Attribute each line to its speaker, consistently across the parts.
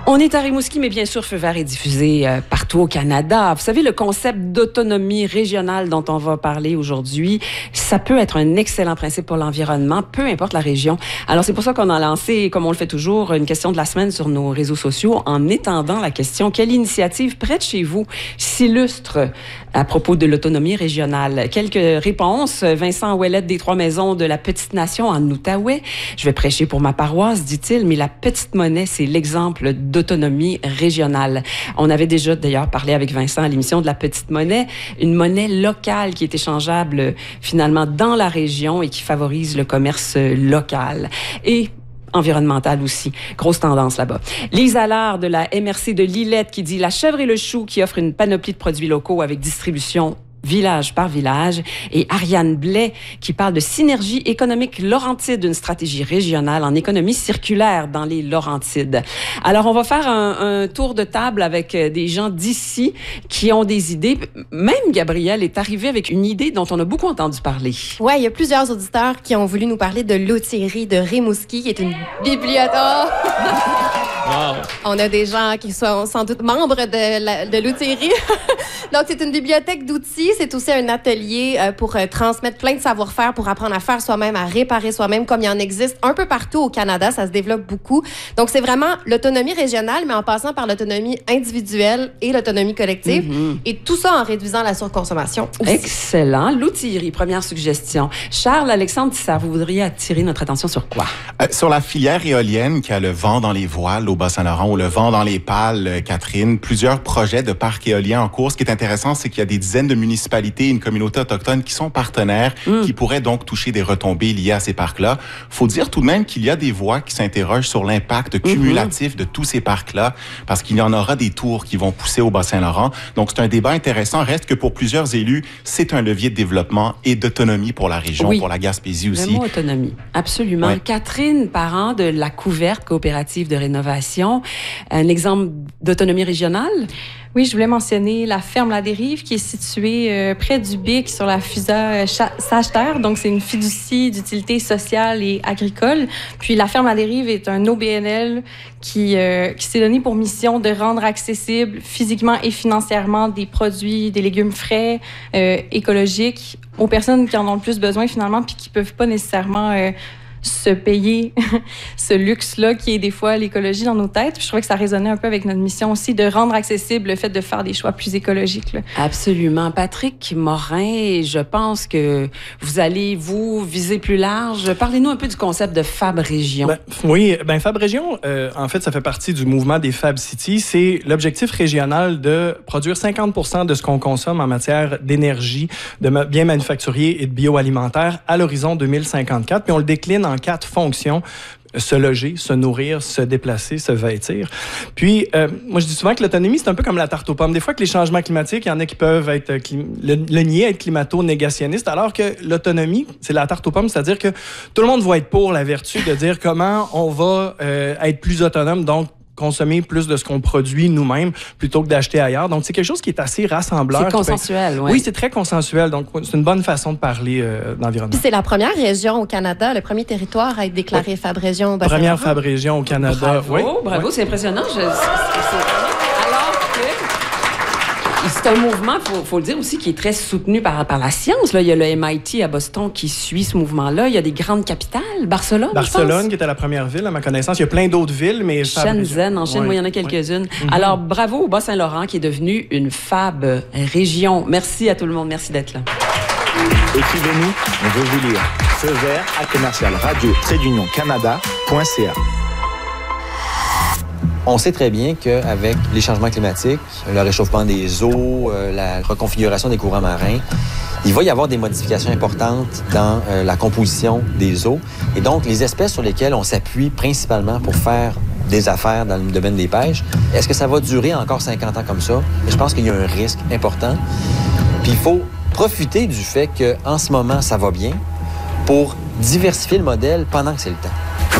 Speaker 1: On est à Rimouski, mais bien sûr, Feu vert est diffusé partout au Canada. Vous savez, le concept d'autonomie régionale dont on va parler aujourd'hui, ça peut être un excellent principe pour l'environnement, peu importe la région. Alors, c'est pour ça qu'on a lancé, comme on le fait toujours, une question de la semaine sur nos réseaux sociaux en étendant la question: quelle initiative près de chez vous s'illustre à propos de l'autonomie régionale? Quelques réponses. Vincent Ouellette des Trois-Maisons de la Petite Nation en Outaouais. Je vais prêcher pour ma paroisse, dit-il, mais la petite monnaie, c'est l'exemple d'autonomie régionale. On avait déjà d'ailleurs parlé avec Vincent à l'émission de la petite monnaie, une monnaie locale qui est échangeable finalement dans la région et qui favorise le commerce local. Et environnementale aussi. Grosse tendance là-bas. Lise Allard de la MRC de Lillette qui dit: la chèvre et le chou qui offre une panoplie de produits locaux avec distribution village par village. Et Ariane Blais qui parle de synergie économique Laurentide, une stratégie régionale en économie circulaire dans les Laurentides. Alors, on va faire un tour de table avec des gens d'ici qui ont des idées. Même Gabrielle est arrivée avec une idée dont on a beaucoup entendu parler.
Speaker 2: Oui, il y a plusieurs auditeurs qui ont voulu nous parler de l'Outillerie de Rimouski, qui est une bibliothèque. Wow. On a des gens qui sont sans doute membres de l'Outillerie. Donc, c'est une bibliothèque d'outils. C'est aussi un atelier pour transmettre plein de savoir-faire, pour apprendre à faire soi-même, à réparer soi-même, comme il en existe un peu partout au Canada. Ça se développe beaucoup. Donc, c'est vraiment l'autonomie régionale, mais en passant par l'autonomie individuelle et l'autonomie collective. Mm-hmm. Et tout ça en réduisant la surconsommation aussi.
Speaker 1: Excellent. L'outillerie, première suggestion. Charles, Alexandre Tissard, vous voudriez attirer notre attention sur quoi?
Speaker 3: Sur la filière éolienne qui a le vent dans les voiles au Bas-Saint-Laurent ou le vent dans les pales, Catherine. Plusieurs projets de parcs éoliens en cours. Ce qui est intéressant, c'est qu'il y a des dizaines de municipalités et une communauté autochtone qui sont partenaires, qui pourraient donc toucher des retombées liées à ces parcs-là. Faut dire tout de même qu'il y a des voix qui s'interrogent sur l'impact cumulatif de tous ces parcs-là, parce qu'il y en aura des tours qui vont pousser au Bas-Saint-Laurent. Donc, c'est un débat intéressant. Reste que pour plusieurs élus, c'est un levier de développement et d'autonomie pour la région, pour la Gaspésie aussi.
Speaker 1: Le mot autonomie, absolument. Ouais. Catherine Parent de La Couverte, coopérative de rénovation, un exemple d'autonomie régionale?
Speaker 4: Oui, je voulais mentionner la ferme La Dérive qui est située près du Bic sur la FUSA Sage-Terre. Donc, c'est une fiducie d'utilité sociale et agricole. Puis, la ferme La Dérive est un OBNL qui s'est donné pour mission de rendre accessible physiquement et financièrement des produits, des légumes frais, écologiques aux personnes qui en ont le plus besoin finalement puis qui peuvent pas nécessairement se payer ce luxe-là qui est des fois l'écologie dans nos têtes. Puis je trouvais que ça résonnait un peu avec notre mission aussi de rendre accessible le fait de faire des choix plus écologiques. Là.
Speaker 1: Absolument. Patrick Morin, je pense que vous allez vous viser plus large. Parlez-nous un peu du concept de Fab Région.
Speaker 5: Fab Région, en fait, ça fait partie du mouvement des Fab Cities. C'est l'objectif régional de produire 50% de ce qu'on consomme en matière d'énergie, de biens manufacturiers et de bioalimentaire à l'horizon 2054. Puis on le décline en 4 fonctions: se loger, se nourrir, se déplacer, se vêtir. Puis, moi, je dis souvent que l'autonomie, c'est un peu comme la tarte aux pommes. Des fois que les changements climatiques, il y en a qui peuvent être le nier, être climato-négationniste, alors que l'autonomie, c'est la tarte aux pommes, c'est-à-dire que tout le monde va être pour la vertu de dire comment on va être plus autonome, donc consommer plus de ce qu'on produit nous-mêmes plutôt que d'acheter ailleurs. Donc, c'est quelque chose qui est assez rassembleur.
Speaker 1: C'est consensuel, oui.
Speaker 5: Oui, c'est très consensuel. Donc, c'est une bonne façon de parler d'environnement.
Speaker 2: Puis c'est la première région au Canada, le premier territoire à être déclaré Fab Région.
Speaker 5: Première Fab Région au Canada.
Speaker 1: Bravo, c'est impressionnant. C'est un mouvement, faut le dire aussi, qui est très soutenu par la science. Là, il y a le MIT à Boston qui suit ce mouvement-là. Il y a des grandes capitales. Barcelone,
Speaker 5: qui était la première ville, à ma connaissance. Il y a plein d'autres villes, mais...
Speaker 1: Shenzhen, en Chine, il y en a quelques-unes. Alors, bravo au Bas-Saint-Laurent qui est devenu une Fab Région. Merci à tout le monde. Merci d'être là.
Speaker 6: Écrivez-nous, on veut vous lire. Feu vert à commercial radio-canada.ca.
Speaker 7: On sait très bien qu'avec les changements climatiques, le réchauffement des eaux, la reconfiguration des courants marins, il va y avoir des modifications importantes dans la composition des eaux. Et donc, les espèces sur lesquelles on s'appuie principalement pour faire des affaires dans le domaine des pêches, est-ce que ça va durer encore 50 ans comme ça? Et je pense qu'il y a un risque important. Puis il faut profiter du fait qu'en ce moment, ça va bien pour diversifier le modèle pendant que c'est le temps.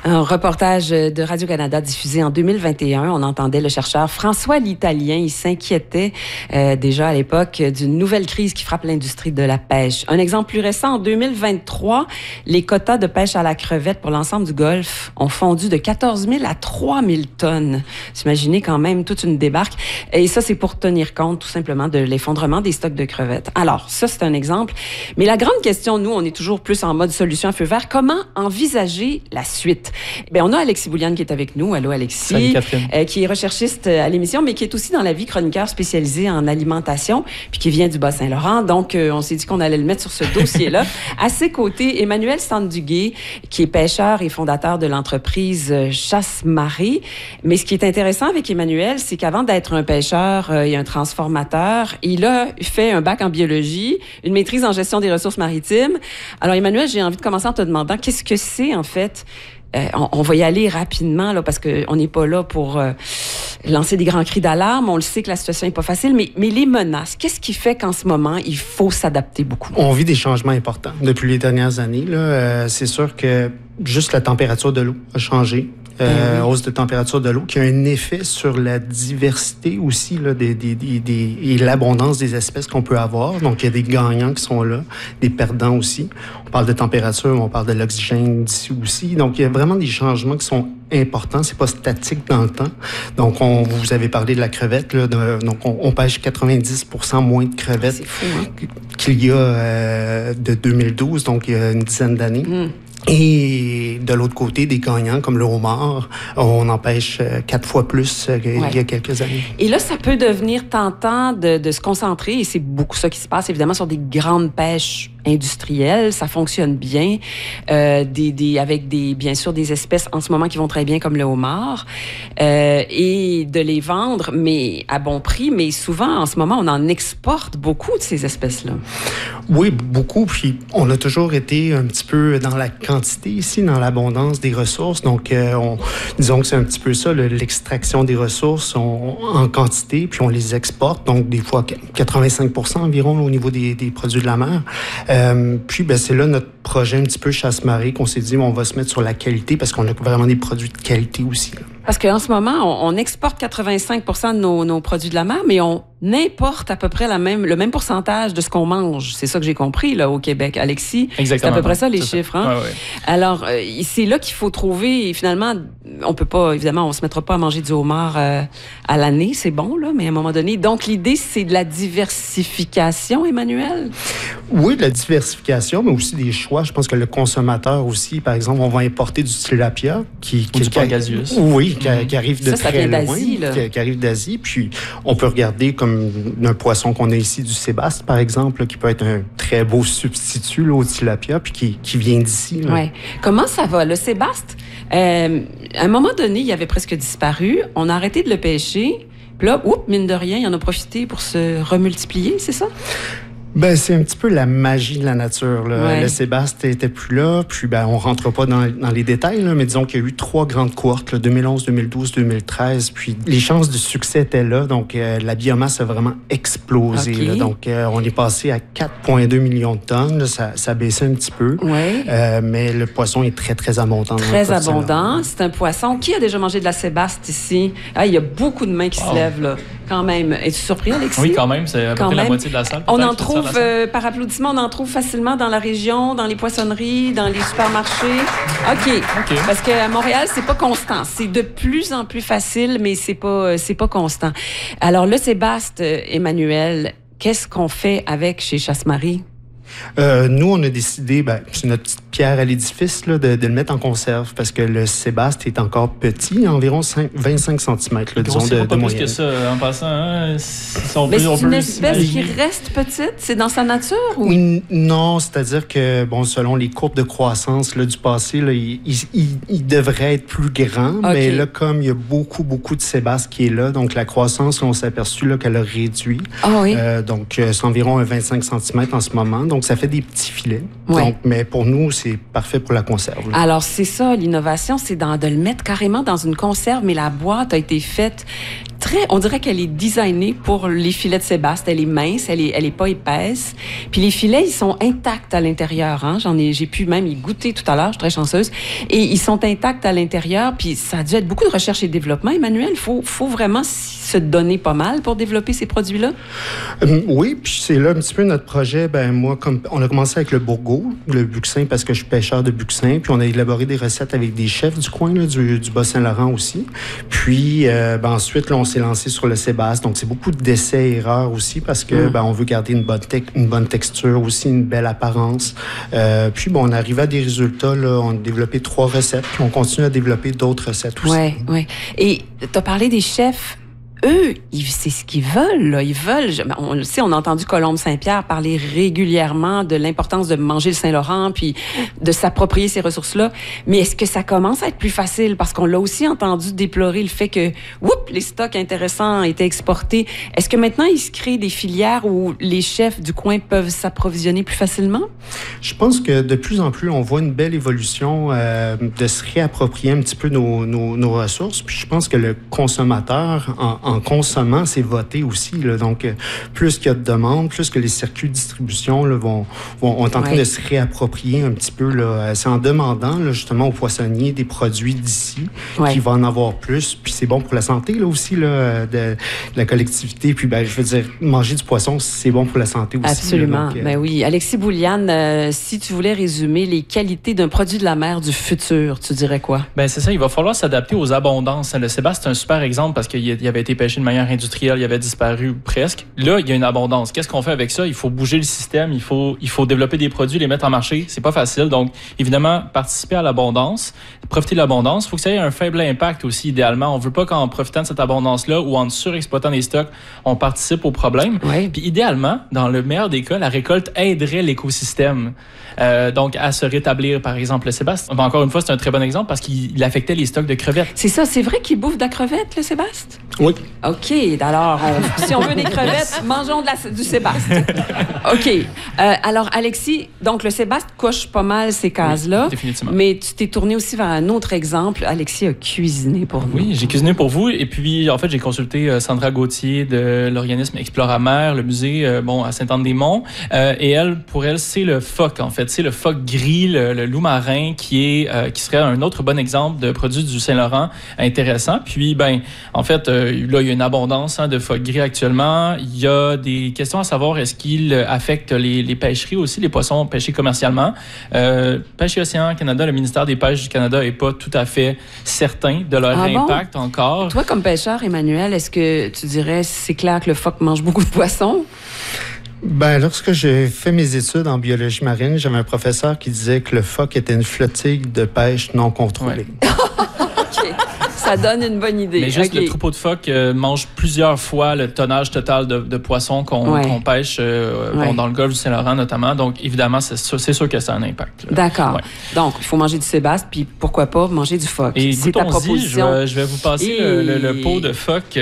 Speaker 1: Un reportage de Radio-Canada diffusé en 2021. On entendait le chercheur François l'Italien. Il s'inquiétait déjà à l'époque d'une nouvelle crise qui frappe l'industrie de la pêche. Un exemple plus récent, en 2023, les quotas de pêche à la crevette pour l'ensemble du Golfe ont fondu de 14 000 à 3 000 tonnes. Vous imaginez quand même toute une débarque. Et ça, c'est pour tenir compte tout simplement de l'effondrement des stocks de crevettes. Alors, ça, c'est un exemple. Mais la grande question, nous, on est toujours plus en mode solution à feu vert. Comment envisager la suite? Bien, on a Alexis Bouliane qui est avec nous. Allô, Alexis.
Speaker 5: Salut, Catherine.
Speaker 1: Qui est recherchiste à l'émission, mais qui est aussi dans la vie chroniqueur spécialisé en alimentation, puis qui vient du Bas-Saint-Laurent. Donc, on s'est dit qu'on allait le mettre sur ce dossier-là. À ses côtés, Emmanuel Sanduguay, qui est pêcheur et fondateur de l'entreprise Chasse-Marée. Mais ce qui est intéressant avec Emmanuel, c'est qu'avant d'être un pêcheur et un transformateur, il a fait un bac en biologie, une maîtrise en gestion des ressources maritimes. Alors, Emmanuel, j'ai envie de commencer en te demandant qu'est-ce que c'est, en fait, on va y aller rapidement, là, parce qu'on n'est pas là pour lancer des grands cris d'alarme. On le sait que la situation n'est pas facile, mais les menaces, qu'est-ce qui fait qu'en ce moment, il faut s'adapter beaucoup?
Speaker 8: On vit des changements importants depuis les dernières années. C'est sûr que juste la température de l'eau a changé. Hausse de température de l'eau qui a un effet sur la diversité aussi là, et l'abondance des espèces qu'on peut avoir. Donc, il y a des gagnants qui sont là, des perdants aussi. On parle de température, on parle de l'oxygène d'ici aussi. Donc, il y a vraiment des changements qui sont importants. C'est pas statique dans le temps. Donc, vous avez parlé de la crevette. Là, donc, on pêche 90% moins de crevettes
Speaker 1: C'est fou, hein?
Speaker 8: qu'il y a de 2012, donc il y a une dizaine d'années. Et de l'autre côté, des gagnants comme le homard, on en pêche 4 fois plus qu'il y a quelques années.
Speaker 1: Et là, ça peut devenir tentant de se concentrer, et c'est beaucoup ça qui se passe, évidemment, sur des grandes pêches industrielles. Ça fonctionne bien, avec bien sûr des espèces en ce moment qui vont très bien, comme le homard, et de les vendre, mais à bon prix. Mais souvent, en ce moment, on en exporte beaucoup de ces espèces-là.
Speaker 8: Oui, beaucoup. Puis, on a toujours été un petit peu dans la quantité ici, dans l'abondance des ressources. Donc, disons que c'est un petit peu ça, l'extraction des ressources en quantité, puis on les exporte. Donc, des fois, 85% environ au niveau des produits de la mer. Puis, c'est là notre projet un petit peu Chasse-Marée qu'on s'est dit, on va se mettre sur la qualité parce qu'on a vraiment des produits de qualité aussi. Là.
Speaker 1: Parce qu'en ce moment, on exporte 85% de nos produits de la mer, mais on importe à peu près le même pourcentage de ce qu'on mange. C'est ça que j'ai compris là au Québec, Alexis.
Speaker 5: Exactement.
Speaker 1: C'est à peu près ça les chiffres. Hein?
Speaker 5: Ouais.
Speaker 1: Alors, c'est là qu'il faut trouver. Finalement, on peut pas, évidemment, on se mettra pas à manger du homard à l'année, c'est bon là, mais à un moment donné. Donc l'idée, c'est de la diversification, Emmanuel.
Speaker 8: Oui, de la diversification, mais aussi des choix. Je pense que le consommateur aussi, par exemple, on va importer du tilapia qui
Speaker 5: du pangasius.
Speaker 8: Oui, qui arrive de très loin,
Speaker 1: d'Asie,
Speaker 8: qui arrive d'Asie. Puis on peut regarder comme un poisson qu'on a ici, du sébaste, par exemple, là, qui peut être un très beau substitut là, au tilapia, puis qui vient d'ici.
Speaker 1: Oui. Comment ça va? Le sébaste, à un moment donné, il avait presque disparu. On a arrêté de le pêcher. Puis là, mine de rien, il en a profité pour se remultiplier, c'est ça?
Speaker 8: C'est un petit peu la magie de la nature. Là.
Speaker 1: Ouais.
Speaker 8: Le sébaste n'était plus là, puis on rentre pas dans les détails, là, mais disons qu'il y a eu 3 grandes cohortes, là, 2011, 2012, 2013, puis les chances de succès étaient là, donc la biomasse a vraiment explosé.
Speaker 1: Okay.
Speaker 8: Là, donc on est passé à 4,2 millions de tonnes, là, ça a baissé un petit peu, mais le poisson est très, très abondant.
Speaker 1: Très abondant, c'est un poisson. Qui a déjà mangé de la sébaste ici? Ah, il y a beaucoup de mains qui se lèvent, là, quand même. Es-tu surpris, Alexis?
Speaker 5: Oui, quand même, c'est à peu près la moitié de la salle.
Speaker 1: On en trouve, par applaudissement, on en trouve facilement dans la région, dans les poissonneries, dans les supermarchés. OK. Parce qu'à Montréal, c'est pas constant. C'est de plus en plus facile, mais c'est pas constant. Alors, le sébaste, Emmanuel, qu'est-ce qu'on fait avec chez Chasse-Marée?
Speaker 8: Nous, on a décidé, c'est notre petite pierre à l'édifice, là, de le mettre en conserve parce que le sébaste est encore petit, environ 25 cm, disons, de
Speaker 5: pas
Speaker 8: moyenne.
Speaker 5: Plus que ça, en passant, hein,
Speaker 1: mais c'est une espèce qui reste petite? C'est dans sa nature? Ou?
Speaker 8: Non, c'est-à-dire que, selon les courbes de croissance là, du passé, là, il devrait être plus grand, mais là, comme il y a beaucoup, beaucoup de sébaste qui est là, donc la croissance, on s'est aperçu là, qu'elle a réduit. Donc, c'est environ un 25 cm en ce moment, donc ça fait des petits filets. Donc, mais pour nous, c'est parfait pour la conserve. Là.
Speaker 1: Alors, c'est ça, l'innovation, c'est de le mettre carrément dans une conserve, mais la boîte a été faite on dirait qu'elle est designée pour les filets de sébaste. Elle est mince, elle est pas épaisse. Puis les filets, ils sont intacts à l'intérieur. Hein? J'ai pu même y goûter tout à l'heure, je suis très chanceuse. Et ils sont intacts à l'intérieur. Puis ça a dû être beaucoup de recherche et développement. Emmanuel, faut vraiment se donner pas mal pour développer ces produits-là?
Speaker 8: Oui, puis c'est là un petit peu notre projet. Moi, comme on a commencé avec le bourgoult, le buxin, parce que je suis pêcheur de buxin. Puis on a élaboré des recettes avec des chefs du coin, là, du Bas-Saint-Laurent aussi. Puis ensuite, là, on s'est lancé sur le sébaste. Donc, c'est beaucoup d'essais-erreurs aussi parce que on veut garder une bonne texture aussi, une belle apparence. Puis, on arrive à des résultats. Là, on a développé 3 recettes. Puis, on continue à développer d'autres recettes aussi.
Speaker 1: Oui. Et tu as parlé des chefs. Eux, c'est ce qu'ils veulent, là. Ils veulent, on le sait, on a entendu Colombe Saint-Pierre parler régulièrement de l'importance de manger le Saint-Laurent puis de s'approprier ces ressources-là. Mais est-ce que ça commence à être plus facile? Parce qu'on l'a aussi entendu déplorer le fait que, les stocks intéressants étaient exportés. Est-ce que maintenant, il se crée des filières où les chefs du coin peuvent s'approvisionner plus facilement?
Speaker 8: Je pense que de plus en plus, on voit une belle évolution de se réapproprier un petit peu nos ressources. Puis je pense que le consommateur, en consommant, c'est voté aussi. Là. Donc, plus qu'il y a de demandes, plus que les circuits de distribution là, vont en train de se réapproprier un petit peu. Là. C'est en demandant là, justement aux poissonniers des produits d'ici qu'il va en avoir plus. Puis c'est bon pour la santé là, aussi là, de la collectivité. Puis je veux dire, manger du poisson, c'est bon pour la santé aussi.
Speaker 1: Absolument.
Speaker 8: Là, donc,
Speaker 1: oui. Alexis Bouliane, si tu voulais résumer les qualités d'un produit de la mer du futur, tu dirais quoi?
Speaker 9: C'est ça, il va falloir s'adapter aux abondances. Le sébaste, c'est un super exemple parce qu'il avait été pêché de manière industrielle, il avait disparu presque. Là, il y a une abondance. Qu'est-ce qu'on fait avec ça? Il faut bouger le système, il faut développer des produits, les mettre en marché. C'est pas facile. Donc, évidemment, participer à l'abondance, profiter de l'abondance. Il faut que ça ait un faible impact aussi, idéalement. On veut pas qu'en profitant de cette abondance-là ou en surexploitant les stocks, on participe au problème. Oui. Puis, idéalement, dans le meilleur des cas, la récolte aiderait l'écosystème. Donc, à se rétablir, par exemple, le sébaste. Encore une fois, c'est un très bon exemple parce qu'il affectait les stocks de crevettes.
Speaker 1: C'est ça, c'est vrai qu'il bouffe de la crevette, le sébaste?
Speaker 8: Oui.
Speaker 1: OK, alors, si on veut des crevettes, mangeons du sébaste. OK. Alors, Alexis, donc le sébaste coche pas mal ces cases-là.
Speaker 9: Oui, définitivement.
Speaker 1: Mais tu t'es tourné aussi vers un autre exemple. Alexis a cuisiné pour nous.
Speaker 9: Oui, j'ai cuisiné pour vous. Et puis, en fait, j'ai consulté Sandra Gauthier de l'organisme Exploramer, le musée à Sainte-Anne-des-Monts. Et pour elle, c'est le phoque, en fait. C'est le phoque gris, le loup marin, qui serait un autre bon exemple de produit du Saint-Laurent intéressant. Puis, en fait, là, il y a une abondance de phoque gris actuellement. Il y a des questions à savoir, est-ce qu'il affecte les pêcheries aussi, les poissons pêchés commercialement? Pêche et Océan Canada, le ministère des Pêches du Canada n'est pas tout à fait certain de leur impact encore.
Speaker 1: Toi, comme pêcheur, Emmanuel, est-ce que tu dirais, c'est clair que le phoque mange beaucoup de poissons?
Speaker 8: Lorsque j'ai fait mes études en biologie marine, j'avais un professeur qui disait que le phoque était une flottille de pêche non contrôlée.
Speaker 1: Ouais. Ça donne une bonne idée.
Speaker 9: Mais juste le troupeau de phoques mange plusieurs fois le tonnage total de poissons qu'on pêche dans le golfe du Saint-Laurent notamment. Donc, évidemment, c'est sûr que ça a un impact. Là.
Speaker 1: D'accord. Ouais. Donc, il faut manger du sébaste, puis pourquoi pas manger du phoque.
Speaker 9: Et goûtons-y, je vais vous passer le pot de phoque.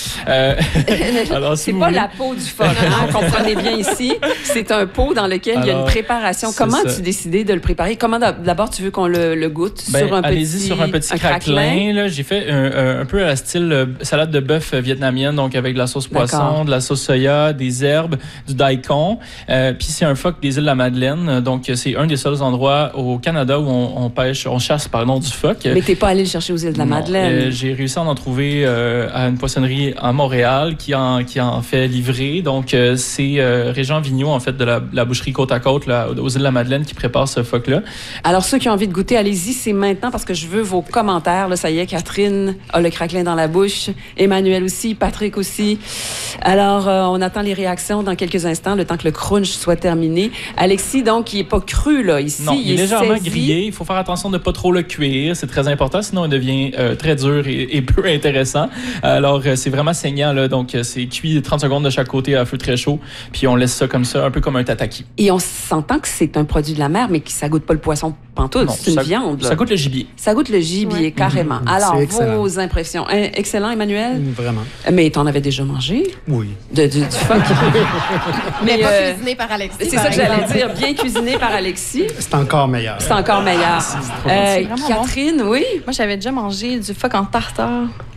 Speaker 1: Alors, c'est pas la peau du phoque, comprenez bien ici. C'est un pot dans lequel il y a une préparation. Comment as-tu décidé de le préparer? Comment d'abord tu veux qu'on le goûte?
Speaker 9: Allez-y sur un petit craquelin. Là, j'ai fait un peu à la style salade de bœuf vietnamienne, donc avec de la sauce poisson, de la sauce soya, des herbes, du daikon. Puis c'est un phoque des îles de la Madeleine. Donc c'est un des seuls endroits au Canada où on chasse du phoque.
Speaker 1: Mais t'es pas allé le chercher aux îles de la Madeleine?
Speaker 9: J'ai réussi à en trouver à une poissonnerie à Montréal qui en fait livrer. Donc c'est Régent Vigneault, en fait, de la boucherie Côte à Côte là, aux îles de la Madeleine qui prépare ce phoque-là.
Speaker 1: Alors ceux qui ont envie de goûter, allez-y, c'est maintenant parce que je veux vos commentaires. Là, ça y est, Catherine a le craquelin dans la bouche. Emmanuel aussi, Patrick aussi. Alors, on attend les réactions dans quelques instants, le temps que le crunch soit terminé. Alexis, donc, il n'est pas cru, là, ici.
Speaker 9: Non, il est légèrement grillé. Il faut faire attention de ne pas trop le cuire. C'est très important, sinon il devient très dur et peu intéressant. Alors, c'est vraiment saignant, là. Donc, c'est cuit 30 secondes de chaque côté à feu très chaud. Puis, on laisse ça comme ça, un peu comme un tataki.
Speaker 1: Et on s'entend que c'est un produit de la mer, mais que ça goûte pas le poisson pantoute. C'est une viande, là.
Speaker 9: Ça goûte le gibier.
Speaker 1: Ça goûte le gibier, carrément. Alors, vos impressions. Excellent, Emmanuel?
Speaker 8: Vraiment.
Speaker 1: Mais t'en avais déjà mangé?
Speaker 8: Oui.
Speaker 1: Du phoque.
Speaker 2: Mais pas cuisiné par Alexis.
Speaker 1: C'est ça que j'allais dire. Bien cuisiné par Alexis.
Speaker 8: C'est encore meilleur.
Speaker 1: C'est encore meilleur. Catherine, bon. Oui?
Speaker 4: Moi, j'avais déjà mangé du phoque en tartare.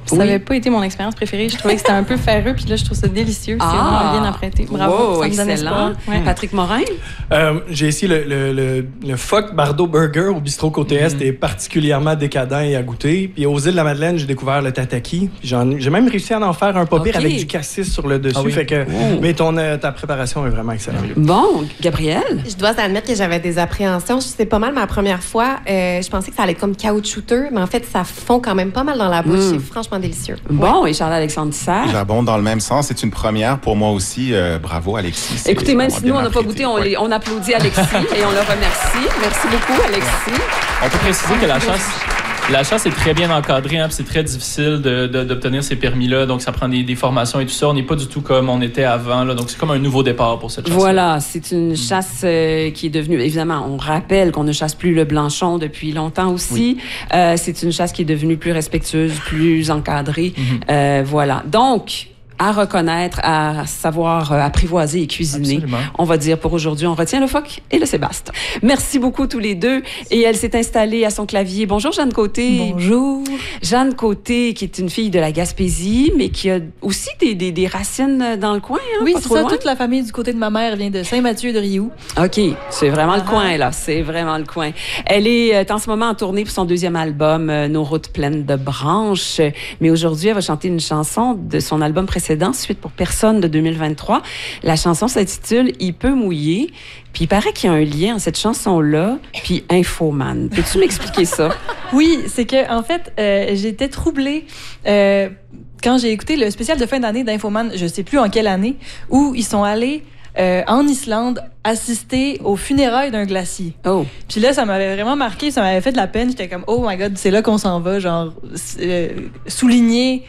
Speaker 4: Ça n'avait pas été mon expérience préférée. Je trouvais que c'était un peu ferreux, puis là, je trouve ça délicieux. C'est vraiment bien apprêté. Bravo, ça me donne espoir.
Speaker 1: Ouais. Patrick Morin?
Speaker 5: J'ai essayé le Phoque Bardo Burger au bistrot Côté Est, est particulièrement décadent et à goûter. Puis aux îles de la Madeleine, j'ai découvert le tataki. J'ai même réussi à en faire un pas pire avec du cassis sur le dessus. Fait que, mais ta préparation est vraiment excellente.
Speaker 1: Bon, Gabrielle?
Speaker 2: Je dois admettre que j'avais des appréhensions. C'est pas mal ma première fois. Je pensais que ça allait être comme caoutchouteux, mais en fait, ça fond quand même pas mal dans la bouche. C'est franchement délicieux.
Speaker 1: Bon, et Charles-Alexandre Dissert?
Speaker 3: J'abonde dans le même sens. C'est une première pour moi aussi. Bravo, Alexis.
Speaker 1: Écoutez, même si nous, on n'a pas goûté, on applaudit Alexis et on le remercie. Merci beaucoup, Alexis.
Speaker 9: On peut préciser que la chasse est très bien encadrée, hein, puis c'est très difficile d'obtenir ces permis-là. Donc, ça prend des formations et tout ça. On n'est pas du tout comme on était avant. Là, donc, c'est comme un nouveau départ pour cette chasse.
Speaker 1: Voilà, c'est une chasse qui est devenue... Évidemment, on rappelle qu'on ne chasse plus le blanchon depuis longtemps aussi. Oui. C'est une chasse qui est devenue plus respectueuse, plus encadrée. Voilà. Donc... à reconnaître, à savoir apprivoiser et cuisiner.
Speaker 9: Absolument.
Speaker 1: On va dire pour aujourd'hui, on retient le phoque et le sébaste. Merci beaucoup tous les deux. Et elle s'est installée à son clavier. Bonjour Jeanne Côté.
Speaker 10: Bonjour.
Speaker 1: Jeanne Côté, qui est une fille de la Gaspésie, mais qui a aussi des racines dans le coin. Hein,
Speaker 10: oui,
Speaker 1: pas
Speaker 10: c'est
Speaker 1: trop
Speaker 10: ça.
Speaker 1: loin.
Speaker 10: Toute la famille du côté de ma mère vient de Saint-Mathieu-de-Rioux.
Speaker 1: OK. C'est vraiment le coin, là. C'est vraiment le coin. Elle est en ce moment en tournée pour son deuxième album, Nos routes pleines de branches. Mais aujourd'hui, elle va chanter une chanson de son album précédent, Suite pour personne de 2023. La chanson s'intitule « Il peut mouiller ». Puis il paraît qu'il y a un lien entre cette chanson-là puis Infoman. Peux-tu m'expliquer ça?
Speaker 10: Oui, c'est que en fait, j'étais troublée quand j'ai écouté le spécial de fin d'année d'Infoman, je sais plus en quelle année, où ils sont allés en Islande assister aux funérailles d'un glacier.
Speaker 1: Oh.
Speaker 10: Puis là, ça m'avait vraiment marqué, ça m'avait fait de la peine. J'étais comme « Oh my God, c'est là qu'on s'en va », genre souligner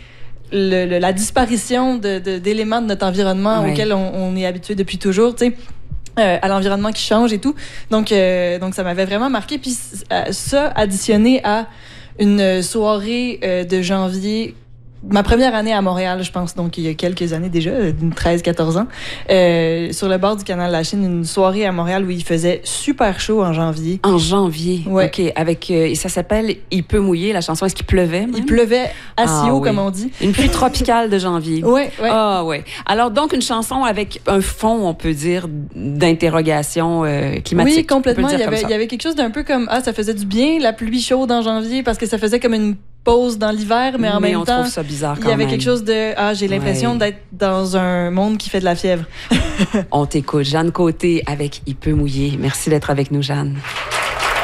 Speaker 10: la disparition d'éléments de notre environnement auquel on est habitué depuis toujours, tu sais, à l'environnement qui change et tout. Donc ça m'avait vraiment marqué. Puis ça, additionné à une soirée de janvier, ma première année à Montréal, je pense, donc il y a quelques années déjà, 13-14 ans, sur le bord du canal de la Chine, une soirée à Montréal où il faisait super chaud en janvier.
Speaker 1: En janvier,
Speaker 10: ouais.
Speaker 1: OK. Avec, ça s'appelle « Il peut mouiller », la chanson. Est-ce qu'il pleuvait? Même?
Speaker 10: Il pleuvait assez haut, comme on dit.
Speaker 1: Une pluie tropicale de janvier.
Speaker 10: Oui, oui.
Speaker 1: Ah, oui. Alors, donc, une chanson avec un fond, on peut dire, d'interrogation climatique.
Speaker 10: Oui, complètement. Il y avait quelque chose d'un peu comme, ça faisait du bien, la pluie chaude en janvier, parce que ça faisait comme une pause dans l'hiver, mais en même temps,
Speaker 1: on trouve ça bizarre quand
Speaker 10: il y avait
Speaker 1: même.
Speaker 10: quelque chose de j'ai l'impression d'être dans un monde qui fait de la fièvre.
Speaker 1: On t'écoute, Jeanne Côté avec Il peut mouiller. Merci d'être avec nous, Jeanne.